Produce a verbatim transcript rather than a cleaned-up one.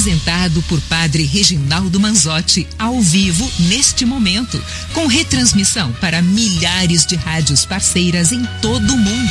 apresentado por Padre Reginaldo Manzotti, ao vivo neste momento, com retransmissão para milhares de rádios parceiras em todo o mundo.